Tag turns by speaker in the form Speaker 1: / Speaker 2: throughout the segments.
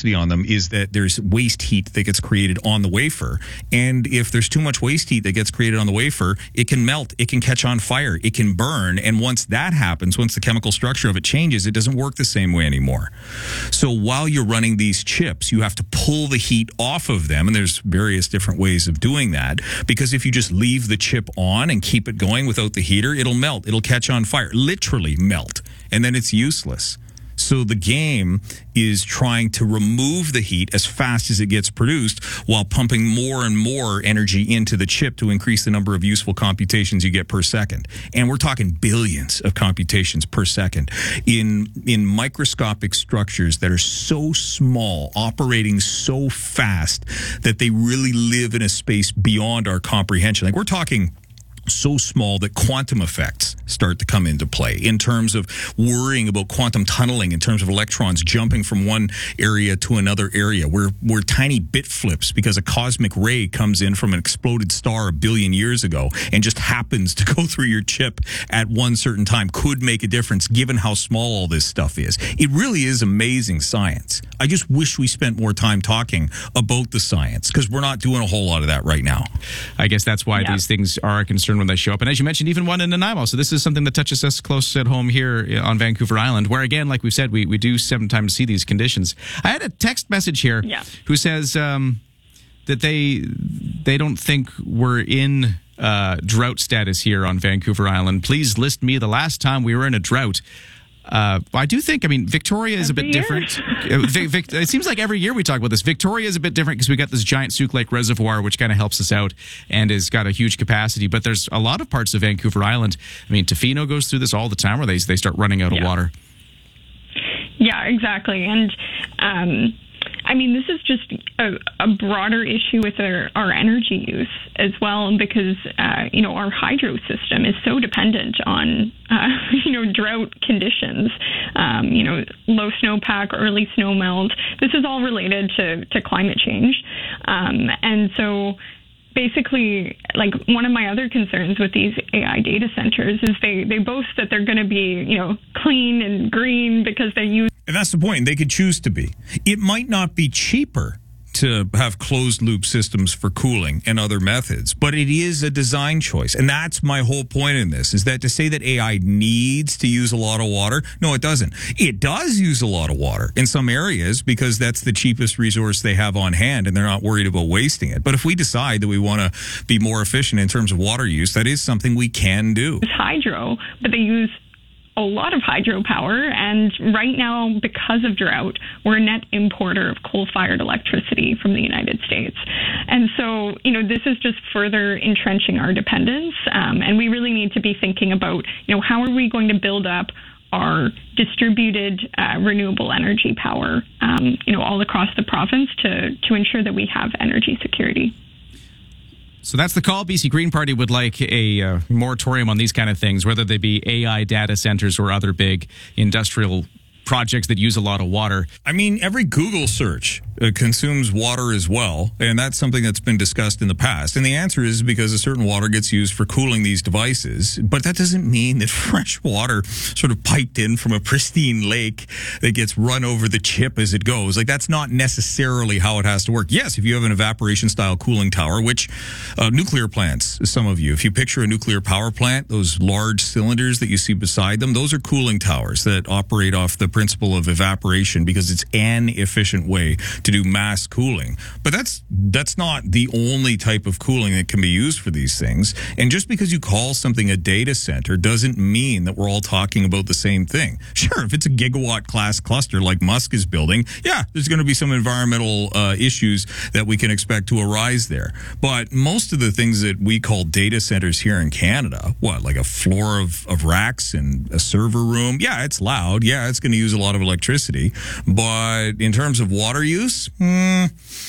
Speaker 1: electricity on them is that there's waste heat that gets created on the wafer. And if there's too much waste heat that gets created on the wafer, it can melt, it can catch on fire, it can burn. And once that happens, once the chemical structure of it changes, it doesn't work the same way anymore. So while you're running these chips, you have to pull the heat off of them. And there's various different ways of doing that, because if you just leave the chip on and keep it going without the heater, it'll melt, it'll catch on fire, literally melt, and then it's useless. So the game is trying to remove the heat as fast as it gets produced while pumping more and more energy into the chip to increase the number of useful computations you get per second. And we're talking billions of computations per second in microscopic structures that are so small, operating so fast that they really live in a space beyond our comprehension. Like, we're talking so small that quantum effects start to come into play in terms of worrying about quantum tunneling, in terms of electrons jumping from one area to another area. We're tiny bit flips because a cosmic ray comes in from an exploded star a billion years ago and just happens to go through your chip at one certain time could make a difference given how small all this stuff is. It really is amazing science. I just wish we spent more time talking about the science, because we're not doing a whole lot of that right now.
Speaker 2: I guess that's why these things are a concern when they show up. And as you mentioned, even one in Nanaimo. So this is something that touches us close at home here on Vancouver Island, where, again, like we've said, we do sometimes see these conditions. I had a text message here who says that they don't think we're in drought status here on Vancouver Island. Please list me the last time we were in a drought. I do think, Victoria is a bit different. It seems like every year we talk about this. Victoria is a bit different because we got this giant Souk Lake reservoir, which kind of helps us out and has got a huge capacity. But there's a lot of parts of Vancouver Island. Tofino goes through this all the time where they start running out of water.
Speaker 3: Yeah, exactly. And, this is just a broader issue with our energy use as well, because, our hydro system is so dependent on, drought conditions, low snowpack, early snow melt. This is all related to climate change. And so basically, like, one of my other concerns with these AI data centers is they boast that they're going to be, clean and green because they use.
Speaker 1: And that's the point. They could choose to be. It might not be cheaper to have closed loop systems for cooling and other methods, but it is a design choice. And that's my whole point in this, is that to say that AI needs to use a lot of water, no, it doesn't. It does use a lot of water in some areas because that's the cheapest resource they have on hand and they're not worried about wasting it. But if we decide that we want to be more efficient in terms of water use, that is something we can do.
Speaker 3: It's hydro, but they use a lot of hydropower, and right now, because of drought, we're a net importer of coal-fired electricity from the United States. And so, this is just further entrenching our dependence, and we really need to be thinking about, how are we going to build up our distributed renewable energy power, all across the province to ensure that we have energy security.
Speaker 2: So that's the call. BC Green Party would like a moratorium on these kind of things, whether they be AI data centers or other big industrial projects that use a lot of water.
Speaker 1: Every Google search consumes water as well, and that's something that's been discussed in the past. And the answer is because a certain water gets used for cooling these devices, but that doesn't mean that fresh water sort of piped in from a pristine lake that gets run over the chip as it goes. Like, that's not necessarily how it has to work. Yes, if you have an evaporation-style cooling tower, which nuclear plants, some of you, if you picture a nuclear power plant, those large cylinders that you see beside them, those are cooling towers that operate off the principle of evaporation because it's an efficient way to do mass cooling. But that's not the only type of cooling that can be used for these things. And just because you call something a data center doesn't mean that we're all talking about the same thing. Sure, if it's a gigawatt class cluster like Musk is building, yeah, there's going to be some environmental issues that we can expect to arise there. But most of the things that we call data centers here in Canada, like a floor of racks and a server room, yeah, it's loud. Yeah, it's going to use a lot of electricity. But in terms of water use,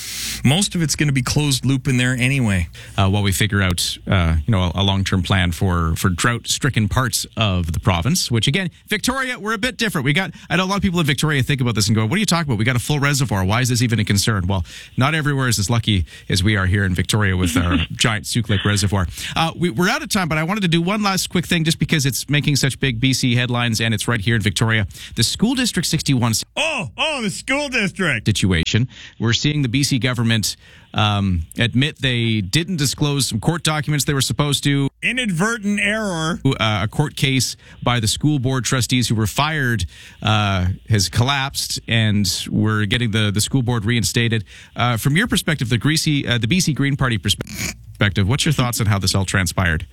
Speaker 1: Most of it's going to be closed loop in there anyway.
Speaker 2: While we figure out, a long-term plan for drought-stricken parts of the province, which again, Victoria, we're a bit different. I know a lot of people in Victoria think about this and go, what are you talking about? We got a full reservoir. Why is this even a concern? Well, not everywhere is as lucky as we are here in Victoria with our giant Souk Lake reservoir. We're out of time, but I wanted to do one last quick thing just because it's making such big BC headlines and it's right here in Victoria. The School District 61
Speaker 1: the school district
Speaker 2: situation. We're seeing the BC government admit they didn't disclose some court documents they were supposed to.
Speaker 1: Inadvertent error.
Speaker 2: A court case by the school board trustees who were fired has collapsed, and we're getting the school board reinstated. From your perspective, the BC Green Party perspective, what's your thoughts on how this all transpired?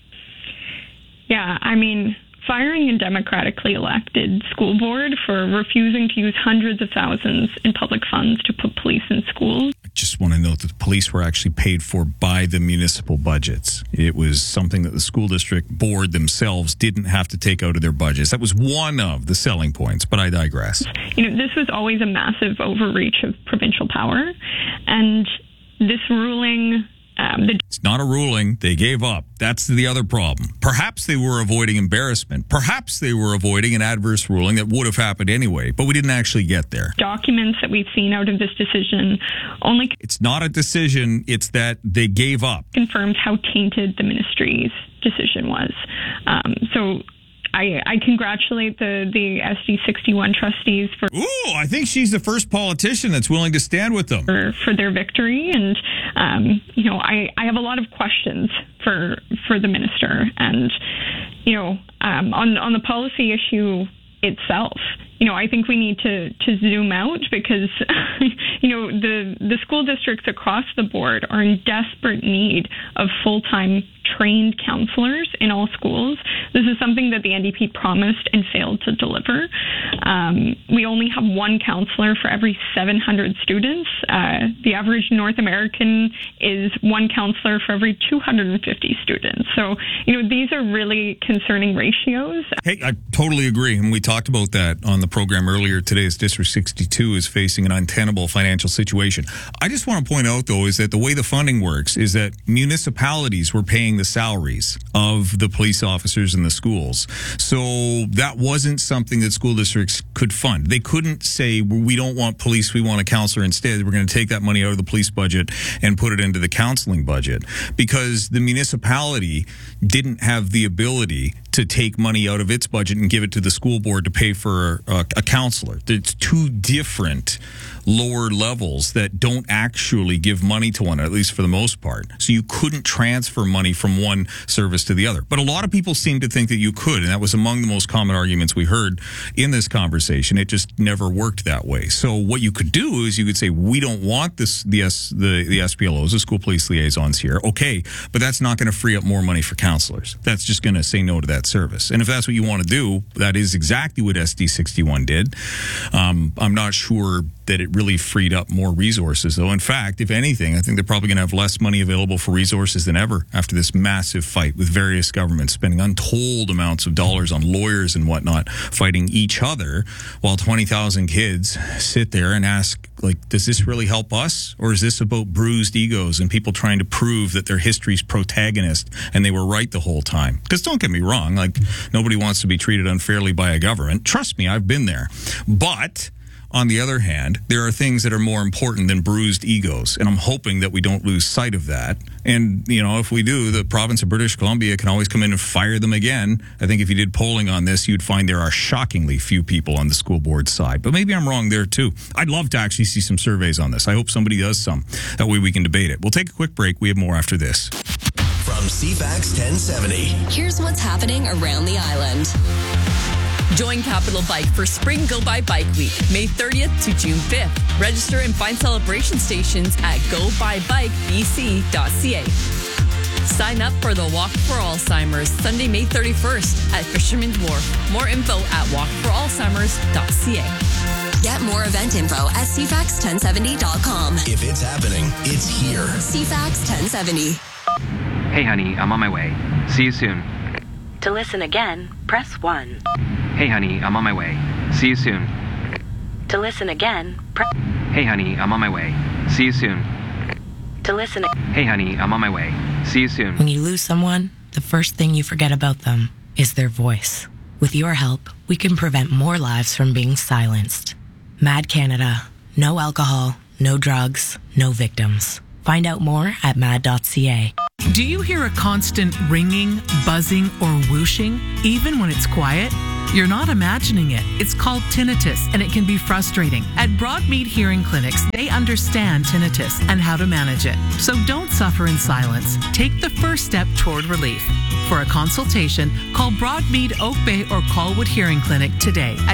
Speaker 3: Yeah, I mean, firing a democratically elected school board for refusing to use hundreds of thousands in public funds to put police in schools.
Speaker 1: I just want to note that the police were actually paid for by the municipal budgets. It was something that the school district board themselves didn't have to take out of their budgets. That was one of the selling points, but I digress.
Speaker 3: This was always a massive overreach of provincial power, and this ruling...
Speaker 1: It's not a ruling. They gave up. That's the other problem. Perhaps they were avoiding embarrassment. Perhaps they were avoiding an adverse ruling that would have happened anyway, but we didn't actually get there.
Speaker 3: Documents that we've seen out of this decision only...
Speaker 1: It's not a decision. It's that they gave up.
Speaker 3: ...confirms how tainted the ministry's decision was. So I congratulate the SD 61 trustees for...
Speaker 1: Ooh, I think she's the first politician that's willing to stand with them.
Speaker 3: For their victory. And, I have a lot of questions for the minister. And, on the policy issue itself, I think we need to zoom out because, the school districts across the board are in desperate need of full-time trained counselors in all schools. This is something that the NDP promised and failed to deliver. We only have one counselor for every 700 students. The average North American is one counselor for every 250 students. So, these are really concerning ratios.
Speaker 1: Hey, I totally agree. And we talked about that on the program earlier today. As District 62 is facing an untenable financial situation. I just want to point out, though, is that the way the funding works is that municipalities were paying the salaries of the police officers in the schools. So that wasn't something that school districts could fund. They couldn't say, we don't want police, we want a counselor instead. We're going to take that money out of the police budget and put it into the counseling budget, because the municipality didn't have the ability to take money out of its budget and give it to the school board to pay for a counselor. It's two different lower levels that don't actually give money to one, at least for the most part. So you couldn't transfer money from one service to the other. But a lot of people seem to think that you could, and that was among the most common arguments we heard in this conversation. It just never worked that way. So what you could do is you could say, we don't want the SPLOs, the school police liaisons here. Okay, but that's not going to free up more money for counselors. That's just going to say no to that service. And if that's what you want to do, that is exactly what SD 61 did. I'm not sure that it really freed up more resources, though. In fact, if anything, I think they're probably going to have less money available for resources than ever after this massive fight with various governments spending untold amounts of dollars on lawyers and whatnot, fighting each other, while 20,000 kids sit there and ask, does this really help us? Or is this about bruised egos and people trying to prove that they're history's protagonist and they were right the whole time? Because don't get me wrong, nobody wants to be treated unfairly by a government. Trust me, I've been there. But on the other hand, there are things that are more important than bruised egos, and I'm hoping that we don't lose sight of that. And, if we do, the province of British Columbia can always come in and fire them again. I think if you did polling on this, you'd find there are shockingly few people on the school board side. But maybe I'm wrong there, too. I'd love to actually see some surveys on this. I hope somebody does some. That way we can debate it. We'll take a quick break. We have more after this.
Speaker 4: From CFAX 1070.
Speaker 5: Here's what's happening around the island. Join Capital Bike for Spring Go By Bike Week, May 30th to June 5th. Register and find celebration stations at gobybikebc.ca. Sign up for the Walk for Alzheimer's Sunday, May 31st at Fisherman's Wharf. More info at walkforalzheimers.ca. Get more event info at cfax1070.com.
Speaker 4: If it's happening, it's here.
Speaker 5: CFAX 1070.
Speaker 6: Hey honey, I'm on my way. See you soon.
Speaker 7: To listen again, press 1.
Speaker 6: Hey honey, I'm on my way. See you soon.
Speaker 7: To listen again,
Speaker 6: Hey honey, I'm on my way. See you soon.
Speaker 7: To listen.
Speaker 6: Hey, honey, I'm on my way. See you soon.
Speaker 8: When you lose someone, the first thing you forget about them is their voice. With your help, we can prevent more lives from being silenced. Mad Canada. No alcohol, no drugs, no victims. Find out more at mad.ca.
Speaker 9: Do you hear a constant ringing, buzzing, or whooshing, even when it's quiet? You're not imagining it. It's called tinnitus, and it can be frustrating. At Broadmead Hearing Clinics, they understand tinnitus and how to manage it. So don't suffer in silence. Take the first step toward relief. For a consultation, call Broadmead Oak Bay or Colwood Hearing Clinic today at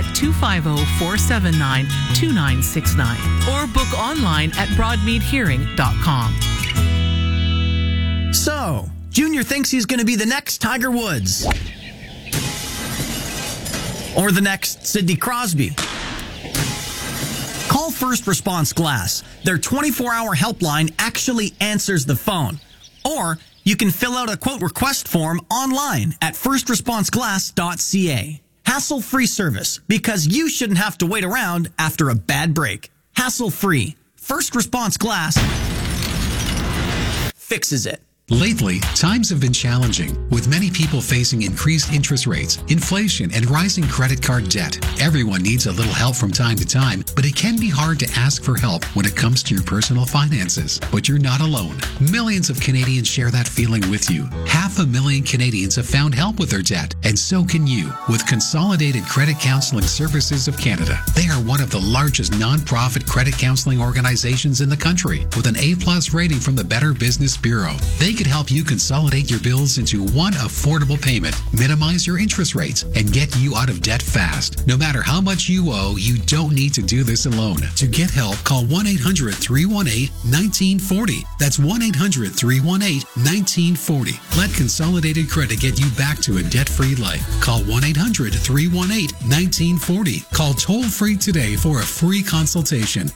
Speaker 9: 250-479-2969 or book online at broadmeadhearing.com.
Speaker 10: So, Junior thinks he's going to be the next Tiger Woods. Or the next Sidney Crosby. Call First Response Glass. Their 24-hour helpline actually answers the phone. Or you can fill out a quote request form online at firstresponseglass.ca. Hassle-free service, because you shouldn't have to wait around after a bad break. Hassle-free. First Response Glass fixes it.
Speaker 11: Lately, times have been challenging, with many people facing increased interest rates, inflation, and rising credit card debt. Everyone needs a little help from time to time, but it can be hard to ask for help when it comes to your personal finances. But you're not alone. Millions of Canadians share that feeling with you. 500,000 Canadians have found help with their debt, and so can you, with Consolidated Credit Counseling Services of Canada. They are one of the largest non-profit credit counseling organizations in the country, with an A+ rating from the Better Business Bureau. They could help you consolidate your bills into one affordable payment, minimize your interest rates, and get you out of debt fast. No matter how much you owe, you don't need to do this alone. To get help, call 1-800-318-1940. That's 1-800-318-1940. Let Consolidated Credit get you back to a debt-free life. Call 1-800-318-1940. Call toll-free today for a free consultation.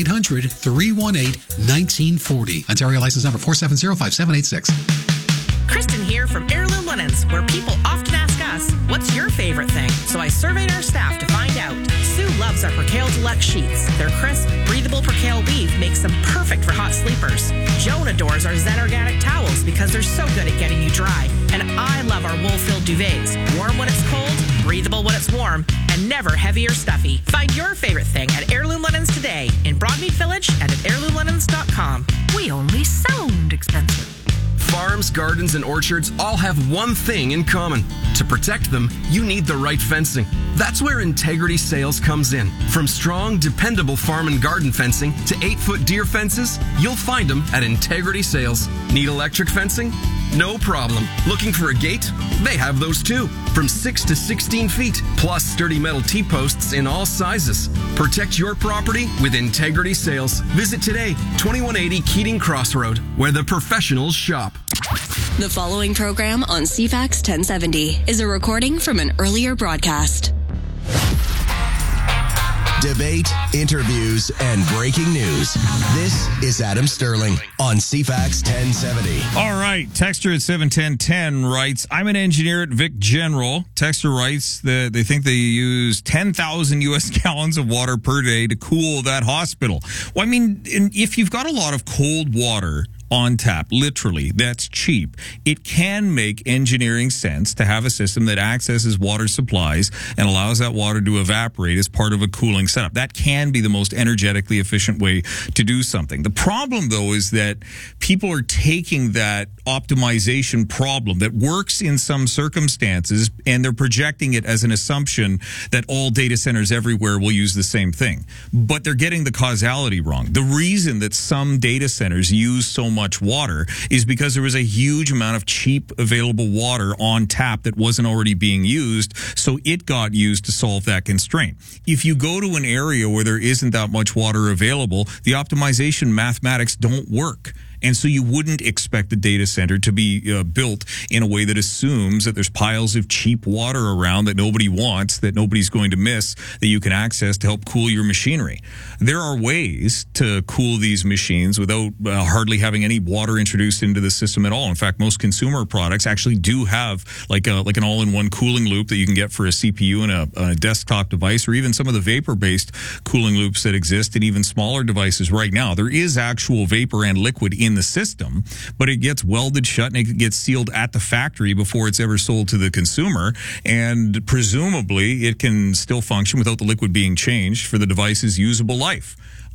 Speaker 11: 1-800-318-1940. Ontario license number 4705786.
Speaker 12: Kristen here from Heirloom Linens, where people often ask us, what's your favorite thing? So I surveyed our staff to find out. Sue loves our Percale Deluxe sheets. Their crisp, breathable Percale weave makes them perfect for hot sleepers. Joan adores our Zen Organic towels because they're so good at getting you dry. And I love our wool-filled duvets. Warm when it's cold, breathable when it's warm, and never heavy or stuffy. Find your favorite thing at Heirloom Linens today in Broadmead Village and at heirloomlinens.com.
Speaker 9: We only sound expensive.
Speaker 13: Farms, gardens, and orchards all have one thing in common. To protect them, you need the right fencing. That's where Integrity Sales comes in. From strong, dependable farm and garden fencing to 8-foot deer fences, you'll find them at Integrity Sales. Need electric fencing? No problem. Looking for a gate? They have those too. From 6 to 16 feet, plus sturdy metal T-posts in all sizes. Protect your property with Integrity Sales. Visit today, 2180 Keating Crossroad, where the professionals shop.
Speaker 5: The following program on CFAX 1070 is a recording from an earlier broadcast.
Speaker 4: Debate, interviews, and breaking news. This is Adam Sterling on CFAX 1070.
Speaker 1: All right. Texter at 71010 writes, I'm an engineer at Vic General. Texter writes that they think they use 10,000 U.S. gallons of water per day to cool that hospital. Well, I mean, if you've got a lot of cold water on tap, literally, that's cheap. It can make engineering sense to have a system that accesses water supplies and allows that water to evaporate as part of a cooling setup. That can be the most energetically efficient way to do something. The problem, though, is that people are taking that optimization problem that works in some circumstances and they're projecting it as an assumption that all data centers everywhere will use the same thing. But they're getting the causality wrong. The reason that some data centers use so much water is because there was a huge amount of cheap available water on tap that wasn't already being used, so it got used to solve that constraint. If you go to an area where there isn't that much water available, the optimization mathematics don't work. And so you wouldn't expect the data center to be built in a way that assumes that there's piles of cheap water around that nobody wants, that nobody's going to miss, that you can access to help cool your machinery. There are ways to cool these machines without hardly having any water introduced into the system at all. In fact, most consumer products actually do have like an all-in-one cooling loop that you can get for a CPU and a desktop device, or even some of the vapor-based cooling loops that exist in even smaller devices right now. There is actual vapor and liquid in in the system, but it gets welded shut and it gets sealed at the factory before it's ever sold to the consumer. And presumably it can still function without the liquid being changed for the device's usable life.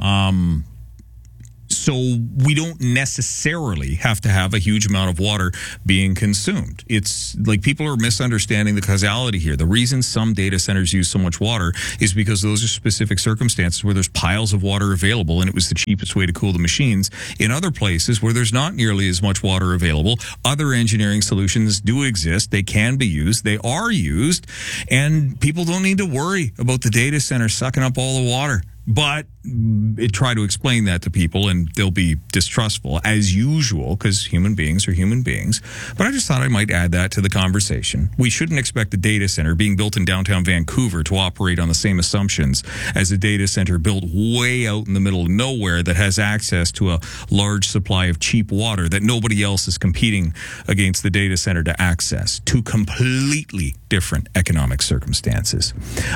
Speaker 1: So we don't necessarily have to have a huge amount of water being consumed. It's like people are misunderstanding the causality here. The reason some data centers use so much water is because those are specific circumstances where there's piles of water available and it was the cheapest way to cool the machines. In other places where there's not nearly as much water available, other engineering solutions do exist. They can be used. They are used. And people don't need to worry about the data center sucking up all the water. But try to explain that to people and they'll be distrustful as usual because human beings are human beings. But I just thought I might add that to the conversation. We shouldn't expect a data center being built in downtown Vancouver to operate on the same assumptions as a data center built way out in the middle of nowhere that has access to a large supply of cheap water that nobody else is competing against the data center to access. Two completely different economic circumstances.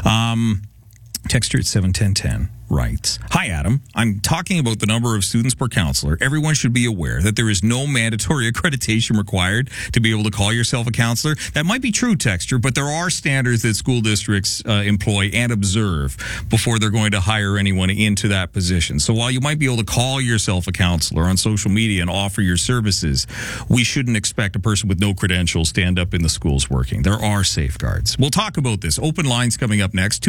Speaker 1: Texture at 71010 writes, "Hi, Adam. I'm talking about the number of students per counselor. Everyone should be aware that there is no mandatory accreditation required to be able to call yourself a counselor." That might be true, Texture, but there are standards that school districts employ and observe before they're going to hire anyone into that position. So while you might be able to call yourself a counselor on social media and offer your services, we shouldn't expect a person with no credentials to end up in the schools working. There are safeguards. We'll talk about this. Open lines coming up next,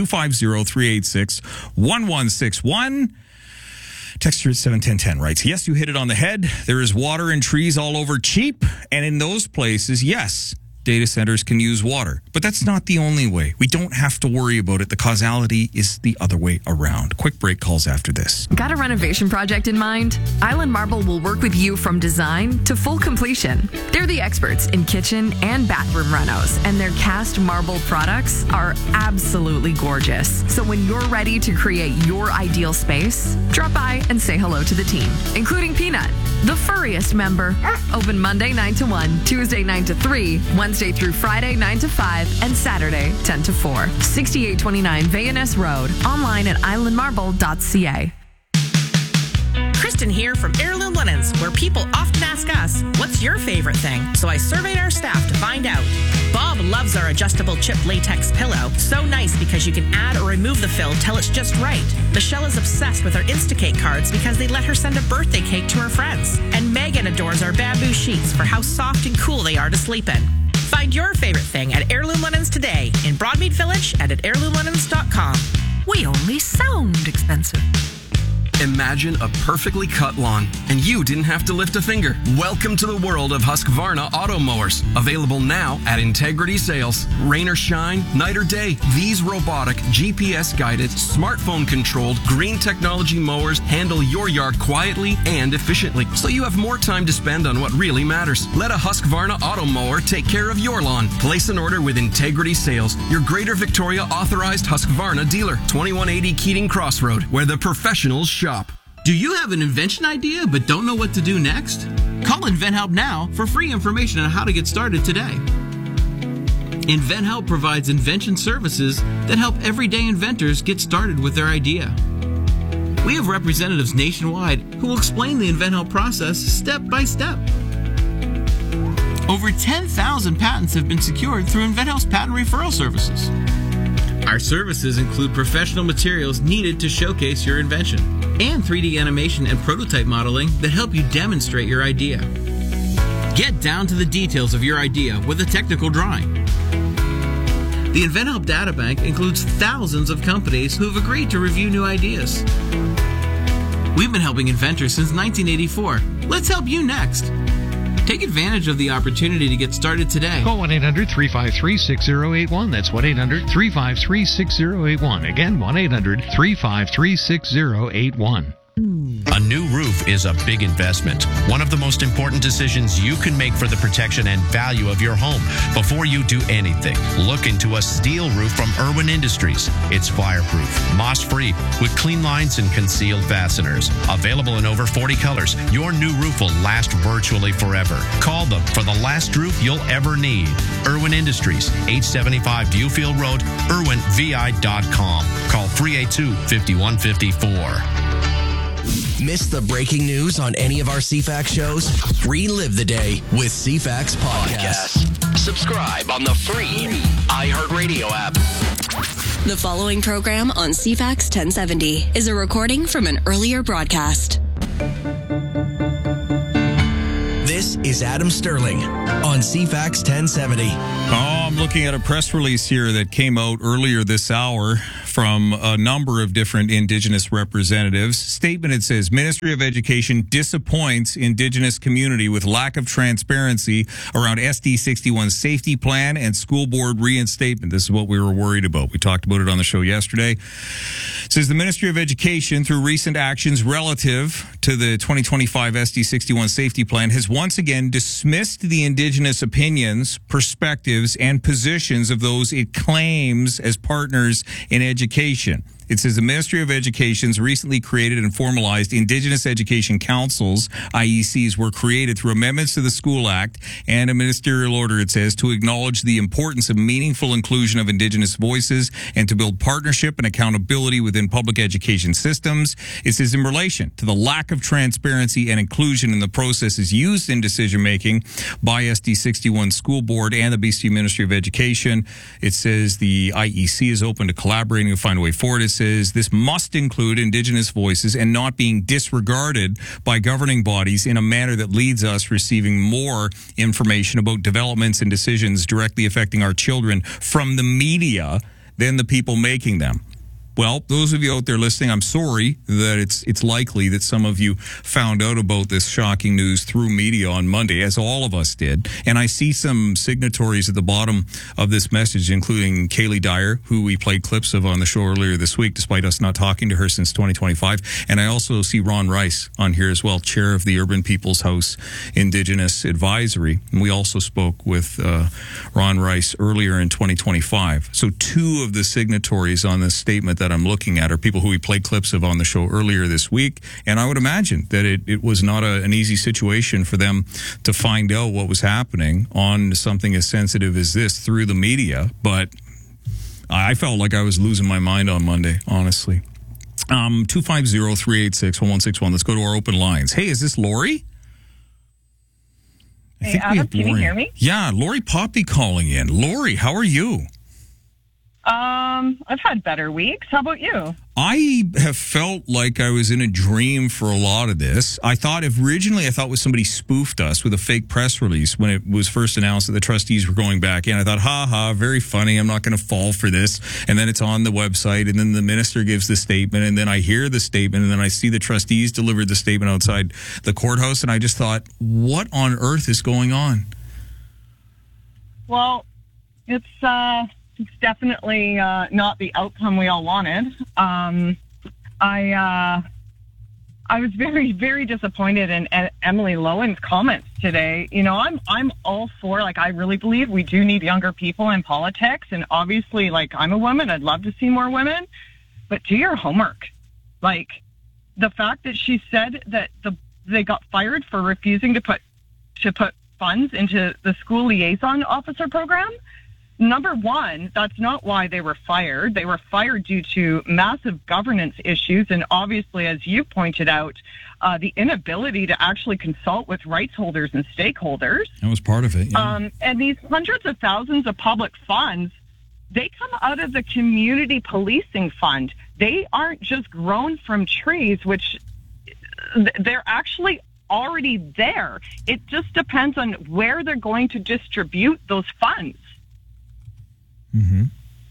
Speaker 1: 250-386-1161. Texture at 71010 writes, "Yes, you hit it on the head. There is water and trees all over cheap. And in those places, yes, data centers can use water. But that's not the only way. We don't have to worry about it. The causality is the other way around." Quick break, calls after this.
Speaker 14: Got a renovation project in mind? Island Marble will work with you from design to full completion. They're the experts in kitchen and bathroom renos, and their cast marble products are absolutely gorgeous. So when you're ready to create your ideal space, drop by and say hello to the team, including Peanut, the furriest member. Open Monday 9 to 1, Tuesday 9 to 3, Wednesday through Friday 9 to 5, and Saturday 10 to 4. 6829 Vayaness Road. Online at islandmarble.ca.
Speaker 12: Kristen here from Heirloom Linens, where people often ask us, what's your favorite thing? So I surveyed our staff to find out. Bob loves our adjustable chip latex pillow. So nice because you can add or remove the fill till it's just right. Michelle is obsessed with our Instacake cards because they let her send a birthday cake to her friends. And Megan adores our bamboo sheets for how soft and cool they are to sleep in. Find your favorite thing at Heirloom Linens today in Broadmead Village and at heirloomlinens.com.
Speaker 9: We only sound expensive.
Speaker 13: Imagine a perfectly cut lawn, and you didn't have to lift a finger. Welcome to the world of Husqvarna auto mowers. Available now at Integrity Sales. Rain or shine, night or day, these robotic, GPS-guided, smartphone-controlled, green technology mowers handle your yard quietly and efficiently, so you have more time to spend on what really matters. Let a Husqvarna auto mower take care of your lawn. Place an order with Integrity Sales, your Greater Victoria authorized Husqvarna dealer. 2180 Keating Crossroad, where the professionals shop.
Speaker 15: Do you have an invention idea but don't know what to do next? Call InventHelp now for free information on how to get started today. InventHelp provides invention services that help everyday inventors get started with their idea. We have representatives nationwide who will explain the InventHelp process step by step. Over 10,000 patents have been secured through InventHelp's patent referral services. Our services include professional materials needed to showcase your invention and 3D animation and prototype modeling that help you demonstrate your idea. Get down to the details of your idea with a technical drawing. The InventHelp Databank includes thousands of companies who have agreed to review new ideas. We've been helping inventors since 1984. Let's help you next. Take advantage of the opportunity to get started today.
Speaker 16: Call 1-800-353-6081. That's 1-800-353-6081. Again, 1-800-353-6081.
Speaker 17: A new roof is a big investment. One of the most important decisions you can make for the protection and value of your home. Before you do anything, look into a steel roof from Irwin Industries. It's fireproof, moss-free, with clean lines and concealed fasteners. Available in over 40 colors, your new roof will last virtually forever. Call them for the last roof you'll ever need. Irwin Industries, 875 Viewfield Road, irwinvi.com. Call 382-5154.
Speaker 4: Miss the breaking news on any of our CFAX shows? Relive the day with CFAX Podcast.
Speaker 16: Subscribe on the free iHeartRadio app.
Speaker 5: The following program on CFAX 1070 is a recording from an earlier broadcast.
Speaker 4: This is Adam Sterling on CFAX 1070.
Speaker 1: I'm looking at a press release here that came out earlier this hour from a number of different Indigenous representatives. Statement, it says, Ministry of Education disappoints Indigenous community with lack of transparency around SD 61 safety plan and school board reinstatement. This is what we were worried about. We talked about it on the show yesterday. It says the Ministry of Education, through recent actions relative to the 2025 SD 61 safety plan, has once again dismissed the Indigenous opinions, perspectives, and positions of those it claims as partners in education. It says the Ministry of Education's recently created and formalized Indigenous Education Councils, IECs, were created through amendments to the School Act and a ministerial order, it says, to acknowledge the importance of meaningful inclusion of Indigenous voices and to build partnership and accountability within public education systems. It says in relation to the lack of transparency and inclusion in the processes used in decision-making by SD 61 School Board and the BC Ministry of Education, it says the IEC is open to collaborating to find a way forward. It says this must include Indigenous voices and not being disregarded by governing bodies in a manner that leads us receiving more information about developments and decisions directly affecting our children from the media than the people making them. Well, those of you out there listening, I'm sorry that it's likely that some of you found out about this shocking news through media on Monday, as all of us did. And I see some signatories at the bottom of this message, including Kaylee Dyer, who we played clips of on the show earlier this week, despite us not talking to her since 2025. And I also see Ron Rice on here as well, chair of the Urban People's House Indigenous Advisory. And we also spoke with Ron Rice earlier in 2025. So two of the signatories on this statement that I'm looking at are people who we played clips of on the show earlier this week. And I would imagine that it was not an easy situation for them to find out what was happening on something as sensitive as this through the media. But I felt like I was losing my mind on Monday, honestly. 250-386-1161. Let's go to our open lines. Hey, is this Lori?
Speaker 18: Hey, Adam, can you hear me?
Speaker 1: Yeah, Lori Poppy calling in. Lori, how are you?
Speaker 18: I've had better weeks. How about you?
Speaker 1: I have felt like I was in a dream for a lot of this. Originally I thought somebody spoofed us with a fake press release when it was first announced that the trustees were going back in. I thought, very funny. I'm not going to fall for this. And then it's on the website, and then the minister gives the statement, and then I hear the statement, and then I see the trustees delivered the statement outside the courthouse, and I just thought, what on earth is going on?
Speaker 18: Well, it's definitely not the outcome we all wanted. I was very, very disappointed in Emily Lowen's comments today. You know, I'm all for, I really believe we do need younger people in politics, and obviously, I'm a woman, I'd love to see more women, but do your homework. The fact that she said that they got fired for refusing to put funds into the school liaison officer program. Number one, that's not why they were fired. They were fired due to massive governance issues and obviously, as you pointed out, the inability to actually consult with rights holders and stakeholders.
Speaker 1: That was part of it. Yeah.
Speaker 18: And these hundreds of thousands of public funds, they come out of the community policing fund. They aren't just grown from trees, which they're actually already there. It just depends on where they're going to distribute those funds.
Speaker 1: Mm-hmm.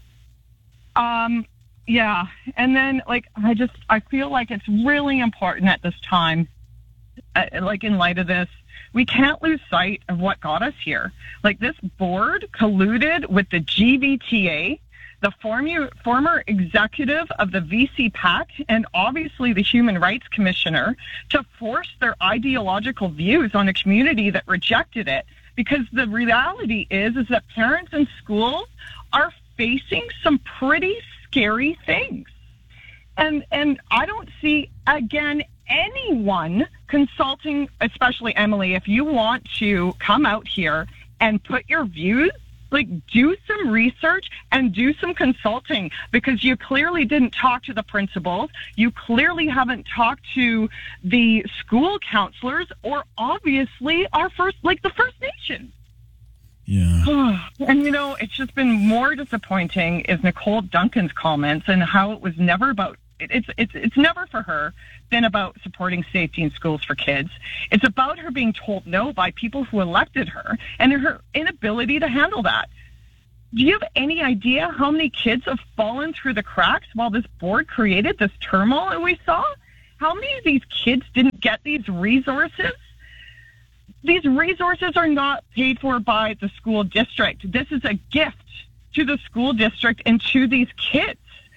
Speaker 18: Yeah. And then, I feel like it's really important at this time, in light of this, we can't lose sight of what got us here. This board colluded with the GVTA, the former executive of the VC PAC, and obviously the Human Rights Commissioner, to force their ideological views on a community that rejected it. Because the reality is that parents in schools are facing some pretty scary things. And I don't see, again, anyone consulting, especially Emily, if you want to come out here and put your views Like, do some research and do some consulting, because you clearly didn't talk to the principals. You clearly haven't talked to the school counselors or obviously the First Nation.
Speaker 1: Yeah.
Speaker 18: And, it's just been more disappointing is Nicole Duncan's comments and how it was never about, it's never for her been about supporting safety in schools for kids. It's about her being told no by people who elected her and her inability to handle that. Do you have any idea how many kids have fallen through the cracks while this board created this turmoil that we saw? How many of these kids didn't get these resources? These resources are not paid for by the school district. This is a gift to the school district and to these kids.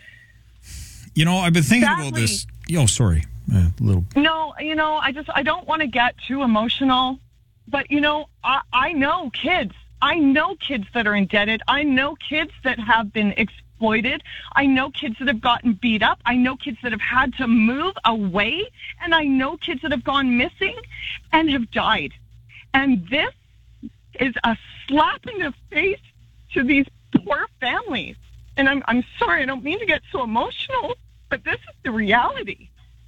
Speaker 1: I've been thinking about this. Oh, sorry. A little.
Speaker 18: No, I don't want to get too emotional, but, I know kids. I know kids that are indebted. I know kids that have been exploited. I know kids that have gotten beat up. I know kids that have had to move away. And I know kids that have gone missing and have died. And this is a slap in the face to these poor families. And I'm sorry, I don't mean to get so emotional, but this is the reality.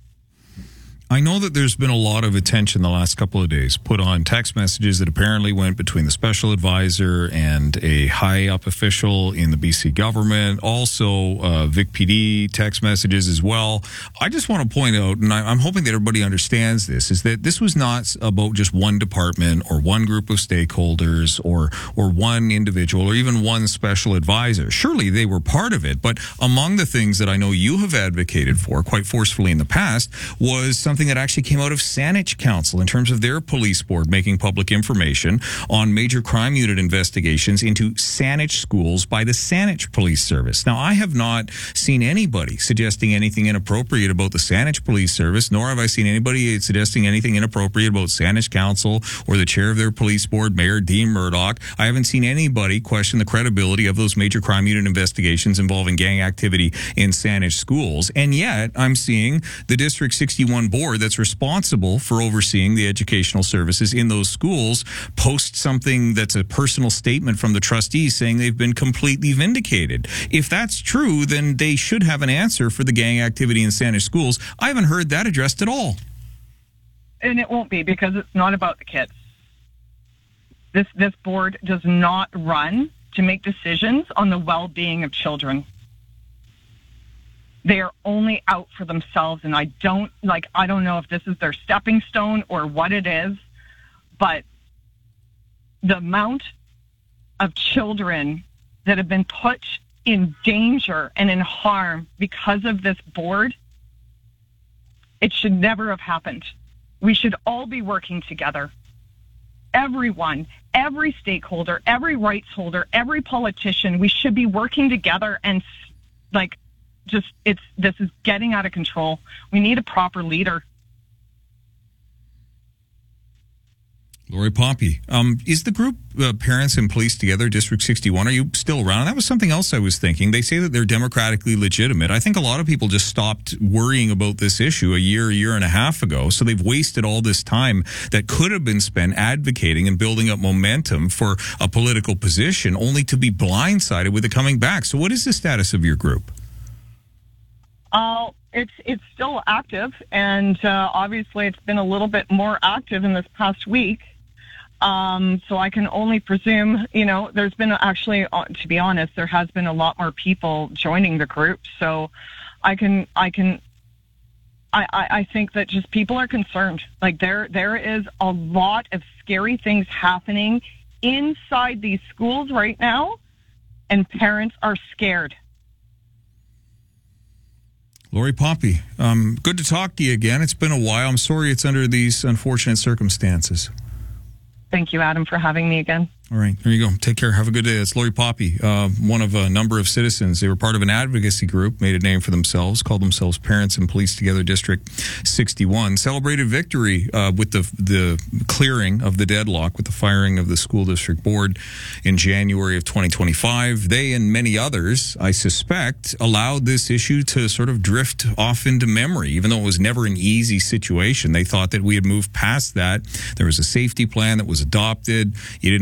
Speaker 1: I know that there's been a lot of attention the last couple of days put on text messages that apparently went between the special advisor and a high-up official in the BC government, also Vic PD text messages as well. I just want to point out, and I'm hoping that everybody understands this, is that this was not about just one department or one group of stakeholders or one individual or even one special advisor. Surely they were part of it, but among the things that I know you have advocated for quite forcefully in the past was something that actually came out of Saanich Council in terms of their police board making public information on major crime unit investigations into Saanich schools by the Saanich Police Service. Now, I have not seen anybody suggesting anything inappropriate about the Saanich Police Service, nor have I seen anybody suggesting anything inappropriate about Saanich Council or the chair of their police board, Mayor Dean Murdoch. I haven't seen anybody question the credibility of those major crime unit investigations involving gang activity in Saanich schools. And yet, I'm seeing the District 61 board that's responsible for overseeing the educational services in those schools post something that's a personal statement from the trustees saying they've been completely vindicated. If that's true, then they should have an answer for the gang activity in Saanich schools. I haven't heard that addressed at all.
Speaker 18: And it won't be, because it's not about the kids. This board does not run to make decisions on the well-being of children. They are only out for themselves, and I don't know if this is their stepping stone or what it is, but the amount of children that have been put in danger and in harm because of this board, it should never have happened. We should all be working together. Everyone, every stakeholder, every rights holder, every politician, we should be working together and this is getting out of control. We need a proper leader.
Speaker 1: Lori Poppy, is the group Parents and Police Together, District 61, are you still around? That was something else I was thinking. They say that they're democratically legitimate. I think a lot of people just stopped worrying about this issue a year and a half ago. So they've wasted all this time that could have been spent advocating and building up momentum for a political position, only to be blindsided with it coming back. So what is the status of your group?
Speaker 18: It's still active, and obviously it's been a little bit more active in this past week. So I can only presume, there's been actually, to be honest, there has been a lot more people joining the group. So I think that just people are concerned. Like there is a lot of scary things happening inside these schools right now, and parents are scared.
Speaker 1: Lori Poppy, good to talk to you again. It's been a while. I'm sorry it's under these unfortunate circumstances.
Speaker 18: Thank you, Adam, for having me again.
Speaker 1: All right, there you go. Take care. Have a good day. It's Lori Poppy, one of a number of citizens. They were part of an advocacy group, made a name for themselves, called themselves Parents and Police Together District 61. Celebrated victory with the clearing of the deadlock with the firing of the school district board in January of 2025. They and many others, I suspect, allowed this issue to sort of drift off into memory, even though it was never an easy situation. They thought that we had moved past that. There was a safety plan that was adopted. You didn't have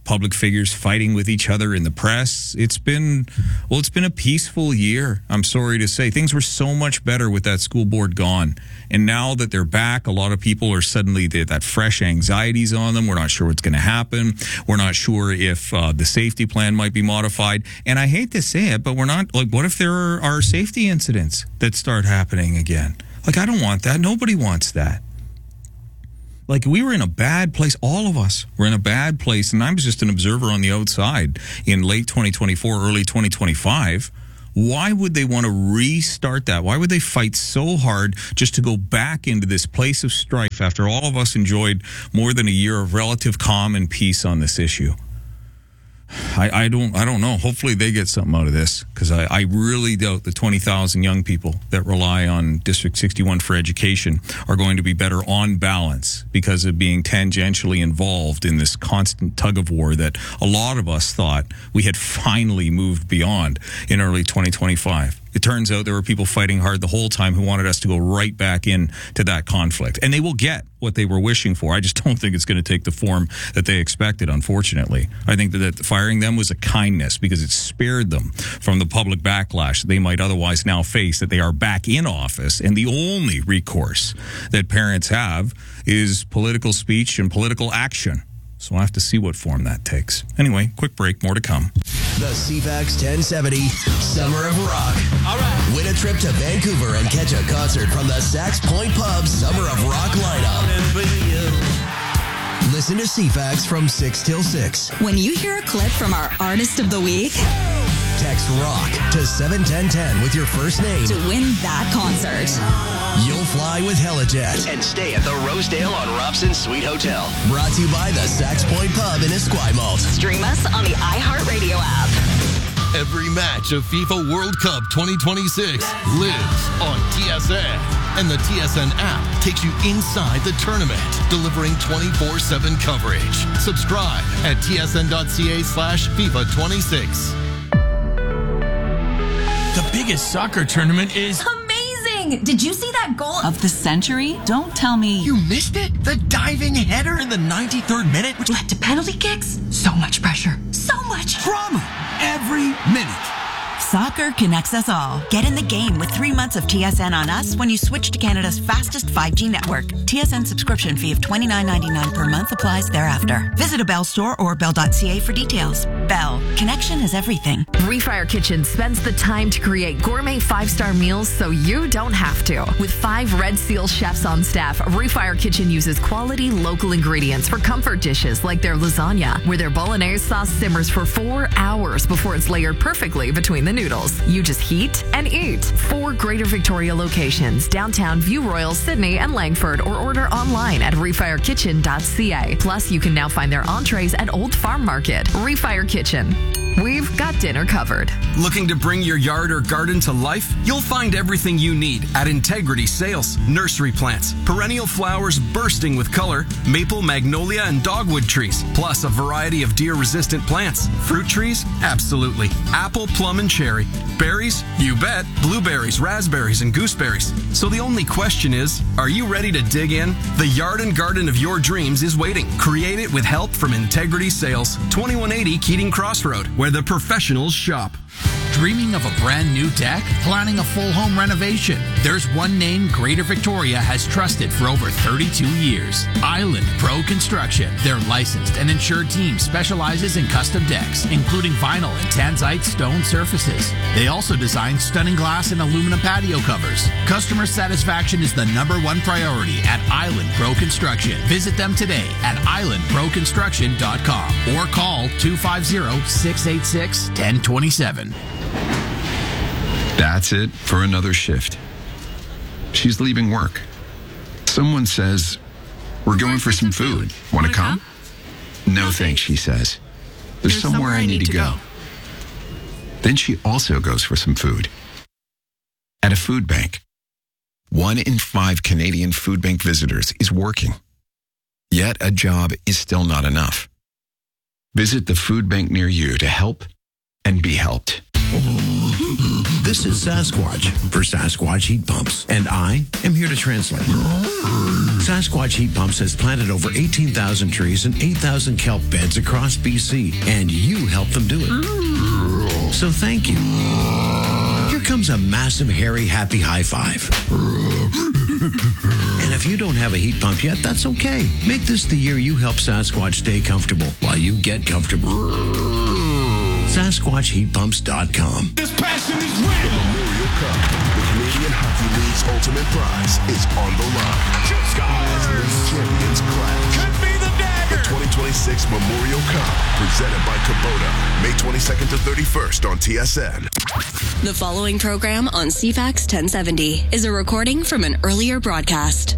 Speaker 1: public figures fighting with each other in the press. It's been a peaceful year. I'm sorry to say. Things were so much better with that school board gone. And now that they're back, a lot of people are suddenly, that fresh anxieties on them. We're not sure what's going to happen. We're not sure if the safety plan might be modified. And I hate to say it, but we're not, like, what if there are safety incidents that start happening again? Like, I don't want that. Nobody wants that. Like, we were in a bad place. All of us were in a bad place. And I was just an observer on the outside in late 2024, early 2025. Why would they want to restart that? Why would they fight so hard just to go back into this place of strife after all of us enjoyed more than a year of relative calm and peace on this issue? I don't know. Hopefully they get something out of this, because I really doubt the 20,000 young people that rely on District 61 for education are going to be better on balance because of being tangentially involved in this constant tug of war that a lot of us thought we had finally moved beyond in early 2025. It turns out there were people fighting hard the whole time who wanted us to go right back into that conflict. And they will get what they were wishing for. I just don't think it's going to take the form that they expected, unfortunately. I think that firing them was a kindness because it spared them from the public backlash they might otherwise now face, that they are back in office. And the only recourse that parents have is political speech and political action. So we'll have to see what form that takes. Anyway, quick break, more to come.
Speaker 4: The CFAX 1070 Summer of Rock. All right. Win a trip to Vancouver and catch a concert from the Sax Point Pub Summer of Rock lineup. Listen to CFAX from 6 till 6.
Speaker 19: When you hear a clip from our Artist of the Week,
Speaker 4: text ROCK to 71010 with your first name
Speaker 19: to win that concert.
Speaker 4: You'll fly with Helijet
Speaker 16: and stay at the Rosedale on Robson Suite Hotel.
Speaker 4: Brought to you by the Sax Point Pub in Esquimalt.
Speaker 19: Stream us on the iHeartRadio app.
Speaker 20: Every match of FIFA World Cup 2026 lives on TSN. And the TSN app takes you inside the tournament, delivering 24/7 coverage. Subscribe at tsn.ca/FIFA26.
Speaker 21: The biggest soccer tournament is
Speaker 19: amazing! Did you see that goal of the century? Don't tell me
Speaker 21: you missed it? The diving header in the 93rd minute,
Speaker 19: which led to penalty kicks? So much pressure. So much
Speaker 21: drama every minute.
Speaker 22: Soccer connects us all. Get in the game with 3 months of TSN on us when you switch to Canada's fastest 5G network. TSN subscription fee of $29.99 per month applies thereafter. Visit a Bell store or bell.ca for details. Bell. Connection is everything.
Speaker 14: Refire Kitchen spends the time to create gourmet 5-star meals so you don't have to. With 5 Red Seal chefs on staff, Refire Kitchen uses quality local ingredients for comfort dishes like their lasagna, where their bolognese sauce simmers for 4 hours before it's layered perfectly between the noodles. You just heat and eat. 4 Greater Victoria locations, downtown, View Royal, Sydney, and Langford, or order online at refirekitchen.ca. Plus, you can now find their entrees at Old Farm Market. Refire Kitchen. We've got dinner covered.
Speaker 13: Looking to bring your yard or garden to life? You'll find everything you need at Integrity Sales. Nursery plants, perennial flowers bursting with color, maple, magnolia, and dogwood trees, plus a variety of deer-resistant plants. Fruit trees? Absolutely. Apple, plum, and cherry. Berries? You bet. Blueberries, raspberries, and gooseberries. So the only question is, are you ready to dig in? The yard and garden of your dreams is waiting. Create it with help from Integrity Sales. 2180 Keating Crossroad, where the professionals shop.
Speaker 21: Dreaming of a brand new deck? Planning a full home renovation? There's one name Greater Victoria has trusted for over 32 years. Island Pro Construction. Their licensed and insured team specializes in custom decks, including vinyl and tanzite stone surfaces. They also design stunning glass and aluminum patio covers. Customer satisfaction is the #1 priority at Island Pro Construction. Visit them today at islandproconstruction.com or call 250-686-1027.
Speaker 23: That's it for another shift. She's leaving work. Someone says, "We're going for some food. Want to come?" "No thanks," she says. "There's somewhere I need to go." Then she also goes for some food. At a food bank. 1 in 5 Canadian food bank visitors is working. Yet a job is still not enough. Visit the food bank near you to help and be helped.
Speaker 24: This is Sasquatch for Sasquatch Heat Pumps, and I am here to translate.
Speaker 2: Sasquatch Heat Pumps has planted over 18,000 trees and 8,000 kelp beds across BC, and you helped them do it. So thank you. Here comes a massive, hairy, happy high five. And if you don't have a heat pump yet, that's okay. Make this the year you help Sasquatch stay comfortable while you get comfortable. SasquatchHeatPumps.com.
Speaker 20: This passion is real. The Memorial Cup, the Canadian Hockey League's ultimate prize, is on the line. As league champions clash. Could be the dagger. The 2026 Memorial Cup, presented by Kubota, May 22nd to 31st on TSN.
Speaker 5: The following program on CFAX 1070 is a recording from an earlier broadcast.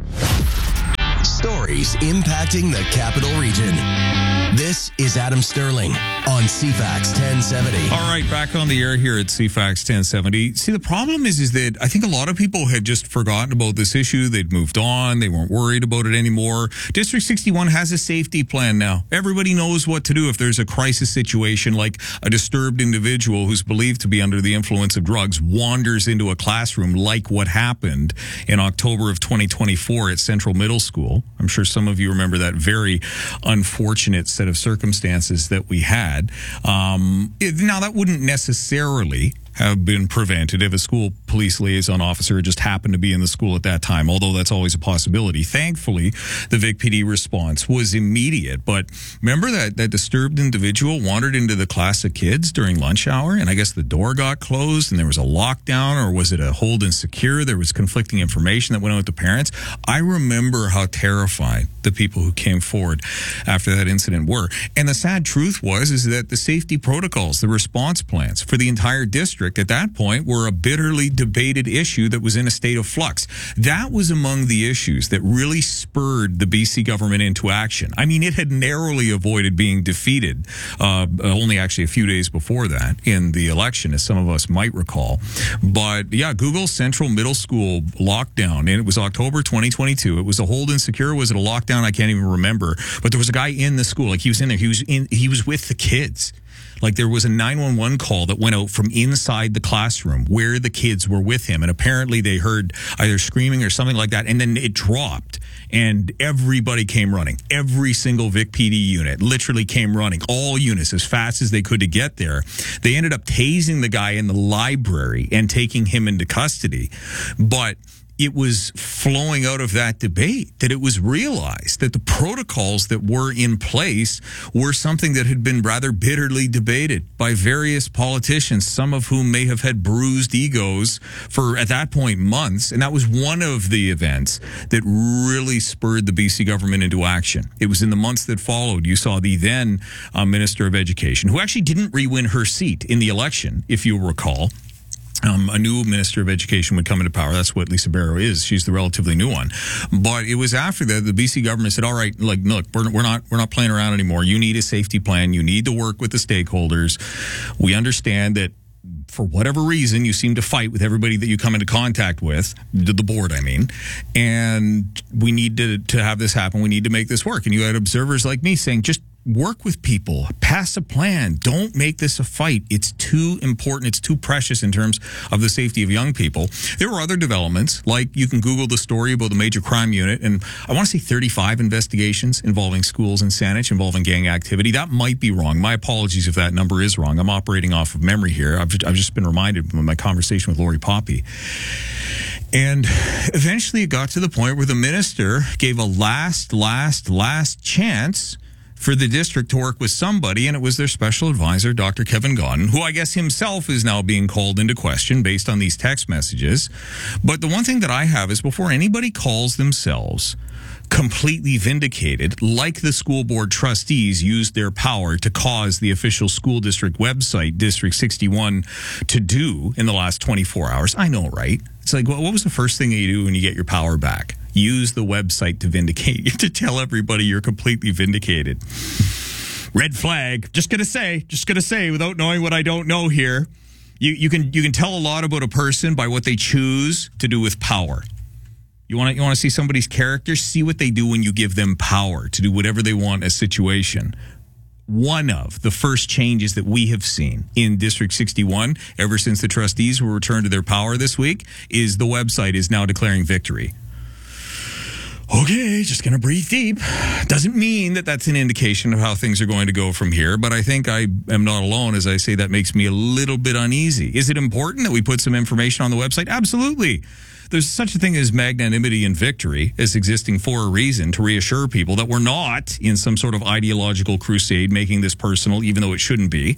Speaker 4: Stories impacting the Capital Region. This is Adam Sterling on CFAX 1070.
Speaker 1: All right, back on the air here at CFAX 1070. See, the problem is that I think a lot of people had just forgotten about this issue. They'd moved on. They weren't worried about it anymore. District 61 has a safety plan now. Everybody knows what to do if there's a crisis situation, like a disturbed individual who's believed to be under the influence of drugs wanders into a classroom, like what happened in October of 2024 at Central Middle School. I'm sure some of you remember that very unfortunate set of circumstances that we had. Now, that wouldn't necessarily have been prevented if a school police liaison officer just happened to be in the school at that time, although that's always a possibility. Thankfully, the Vic PD response was immediate. But remember that disturbed individual wandered into the class of kids during lunch hour, and I guess the door got closed and there was a lockdown, or was it a hold and secure? There was conflicting information that went out to parents. I remember how terrified the people who came forward after that incident were. And the sad truth is that the safety protocols, the response plans for the entire district at that point were a bitterly debated issue that was in a state of flux. That was among the issues that really spurred the BC government into action. I mean, it had narrowly avoided being defeated only actually a few days before that in the election, as some of us might recall. But yeah, Google Central Middle School lockdown, and it was October 2022. It was a hold and secure. Was it a lockdown? I can't even remember. But there was a guy in the school. Like, he was in there. He was with the kids. Like, there was a 911 call that went out from inside the classroom where the kids were with him. And apparently they heard either screaming or something like that. And then it dropped and everybody came running. Every single Vic PD unit literally came running. All units as fast as they could to get there. They ended up tasing the guy in the library and taking him into custody. But it was flowing out of that debate that it was realized that the protocols that were in place were something that had been rather bitterly debated by various politicians, some of whom may have had bruised egos for, at that point, months. And that was one of the events that really spurred the BC government into action. It was in the months that followed. You saw the then Minister of Education, who actually didn't re-win her seat in the election, if you'll recall. A new Minister of Education would come into power. That's what Lisa Barrow is. She's the relatively new one. But it was after that the BC government said, all right, like, look, we're not playing around anymore. You need a safety plan. You need to work with the stakeholders. We understand that for whatever reason, you seem to fight with everybody that you come into contact with, the board, I mean, and we need to have this happen. We need to make this work. And you had observers like me saying, just work with people, pass a plan. Don't make this a fight. It's too important. It's too precious in terms of the safety of young people. There were other developments, like you can Google the story about the major crime unit, and I want to say 35 investigations involving schools in Saanich, involving gang activity. That might be wrong. My apologies if that number is wrong. I'm operating off of memory here. I've just been reminded of my conversation with Lori Poppy. And eventually it got to the point where the minister gave a last chance for the district to work with somebody, and it was their special advisor, Dr. Kevin Godden, who I guess himself is now being called into question based on these text messages. But the one thing that I have is, before anybody calls themselves completely vindicated, like the school board trustees used their power to cause the official school district website, District 61, to do in the last 24 hours. I know, right? It's like, what was the first thing that you do when you get your power back? Use the website to vindicate, to tell everybody you're completely vindicated. Red flag. Just gonna say, without knowing what I don't know here, you can tell a lot about a person by what they choose to do with power. You want to see somebody's character? See what they do when you give them power to do whatever they want in a situation. One of the first changes that we have seen in District 61, ever since the trustees were returned to their power this week, is the website is now declaring victory. okay, just going to breathe deep. Doesn't mean that that's an indication of how things are going to go from here, but I think I am not alone as I say that makes me a little bit uneasy. Is it important that we put some information on the website? Absolutely. There's such a thing as magnanimity and victory as existing for a reason, to reassure people that we're not in some sort of ideological crusade making this personal, even though it shouldn't be.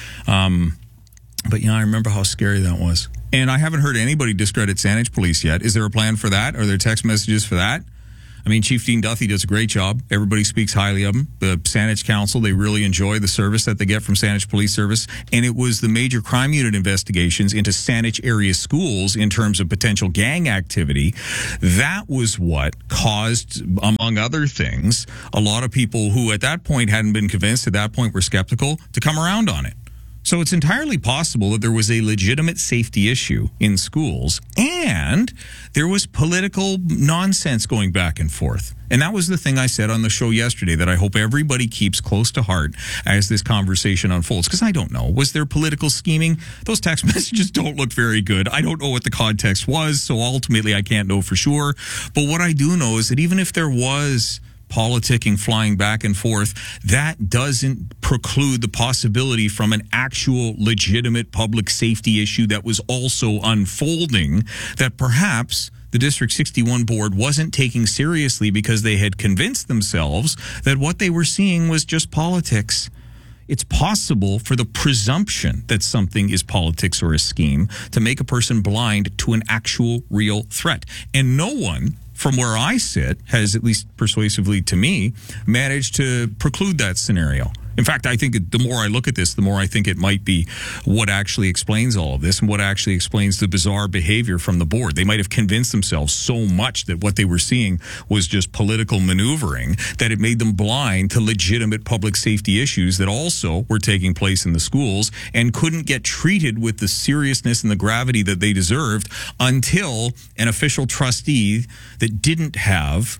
Speaker 1: But I remember how scary that was. And I haven't heard anybody discredit Saanich Police yet. Is there a plan for that? Are there text messages for that? I mean, Chief Dean Duthie does a great job. Everybody speaks highly of him. The Saanich Council, they really enjoy the service that they get from Saanich Police Service. And it was the major crime unit investigations into Saanich area schools in terms of potential gang activity. That was what caused, among other things, a lot of people who at that point hadn't been convinced, at that point were skeptical, to come around on it. So it's entirely possible that there was a legitimate safety issue in schools and there was political nonsense going back and forth. And that was the thing I said on the show yesterday that I hope everybody keeps close to heart as this conversation unfolds. Because I don't know. Was there political scheming? Those text messages don't look very good. I don't know what the context was, so ultimately I can't know for sure. But what I do know is that even if there was politicking flying back and forth, that doesn't preclude the possibility from an actual legitimate public safety issue that was also unfolding that perhaps the District 61 board wasn't taking seriously because they had convinced themselves that what they were seeing was just politics. It's possible for the presumption that something is politics or a scheme to make a person blind to an actual real threat. And no one, from where I sit, has, at least persuasively to me, managed to preclude that scenario. In fact, I think the more I look at this, the more I think it might be what actually explains all of this and what actually explains the bizarre behavior from the board. They might have convinced themselves so much that what they were seeing was just political maneuvering that it made them blind to legitimate public safety issues that also were taking place in the schools and couldn't get treated with the seriousness and the gravity that they deserved until an official trustee that didn't have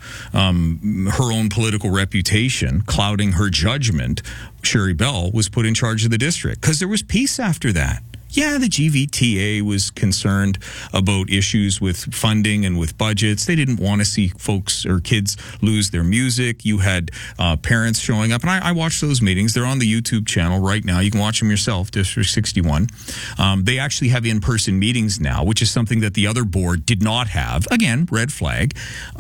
Speaker 1: her own political reputation clouding her judgment, Sherry Bell, was put in charge of the district, because there was peace after that. Yeah, the GVTA was concerned about issues with funding and with budgets. They didn't want to see folks or kids lose their music. You had parents showing up, and I watched those meetings. They're on the YouTube channel right now. You can watch them yourself, District 61. They actually have in-person meetings now, which is something that the other board did not have. Again, red flag.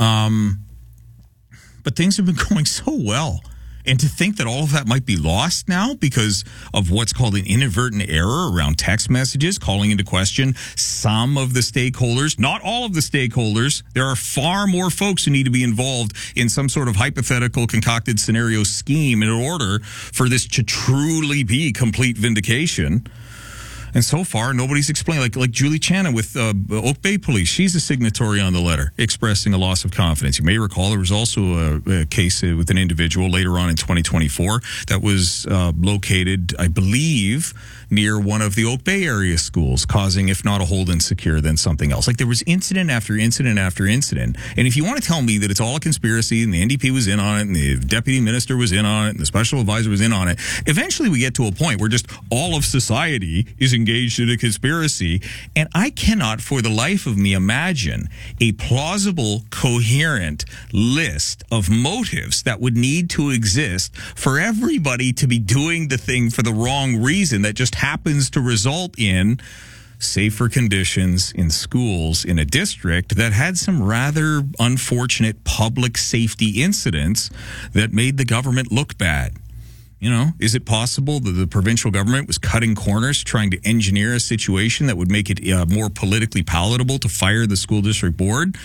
Speaker 1: But things have been going so well. And to think that all of that might be lost now because of what's called an inadvertent error around text messages, calling into question some of the stakeholders, not all of the stakeholders. There are far more folks who need to be involved in some sort of hypothetical concocted scenario scheme in order for this to truly be complete vindication. And so far, nobody's explained. Like Julie Channa with Oak Bay Police, she's a signatory on the letter expressing a loss of confidence. You may recall there was also a case with an individual later on in 2024 that was located, I believe, near one of the Oak Bay area schools, causing, if not a hold and secure, then something else. Like there was incident after incident after incident. And if you want to tell me that it's all a conspiracy and the NDP was in on it and the deputy minister was in on it and the special advisor was in on it, eventually we get to a point where just all of society is engaged in a conspiracy. And I cannot for the life of me imagine a plausible, coherent list of motives that would need to exist for everybody to be doing the thing for the wrong reason that just happens to result in safer conditions in schools in a district that had some rather unfortunate public safety incidents that made the government look bad. You know, is it possible that the provincial government was cutting corners trying to engineer a situation that would make it more politically palatable to fire the school district board?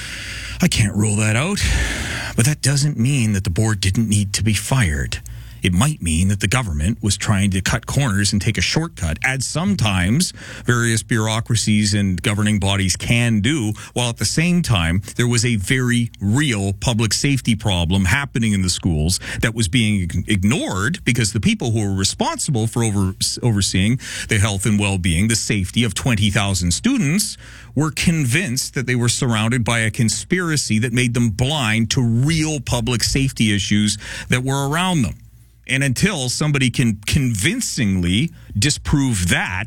Speaker 1: I can't rule that out, but that doesn't mean that the board didn't need to be fired. It might mean that the government was trying to cut corners and take a shortcut, as sometimes various bureaucracies and governing bodies can do, while at the same time there was a very real public safety problem happening in the schools that was being ignored because the people who were responsible for overseeing the health and well-being, the safety of 20,000 students, were convinced that they were surrounded by a conspiracy that made them blind to real public safety issues that were around them. And until somebody can convincingly disprove that,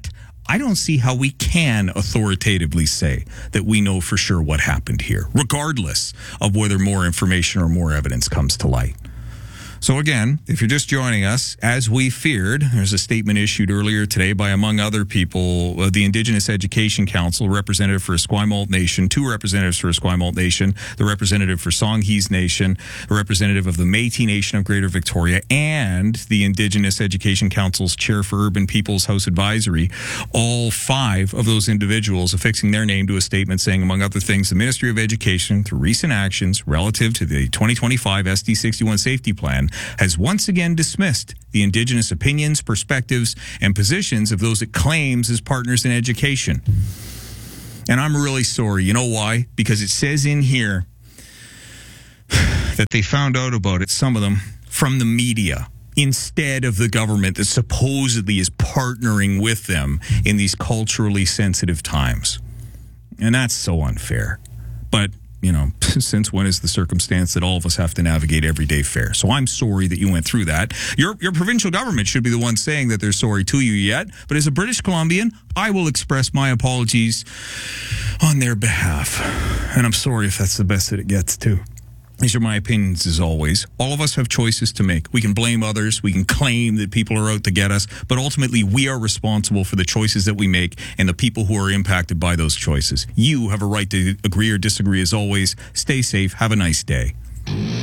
Speaker 1: I don't see how we can authoritatively say that we know for sure what happened here, regardless of whether more information or more evidence comes to light. So again, if you're just joining us, as we feared, there's a statement issued earlier today by, among other people, the Indigenous Education Council, representative for Esquimalt Nation, 2 representatives for Esquimalt Nation, the representative for Songhees Nation, the representative of the Métis Nation of Greater Victoria, and the Indigenous Education Council's chair for Urban People's House Advisory. All 5 of those individuals affixing their name to a statement saying, among other things, the Ministry of Education, through recent actions relative to the 2025 SD61 Safety Plan, has once again dismissed the Indigenous opinions, perspectives, and positions of those it claims as partners in education. And I'm really sorry. You know why? Because it says in here that they found out about it, some of them, from the media, instead of the government that supposedly is partnering with them in these culturally sensitive times. And that's so unfair. But you know, since when is the circumstance that all of us have to navigate everyday fair? So I'm sorry that you went through that. Your provincial government should be the one saying that they're sorry to you yet. But as a British Columbian, I will express my apologies on their behalf. And I'm sorry if that's the best that it gets to. These are my opinions, as always. All of us have choices to make. We can blame others. We can claim that people are out to get us. But ultimately, we are responsible for the choices that we make and the people who are impacted by those choices. You have a right to agree or disagree, as always. Stay safe. Have a nice day.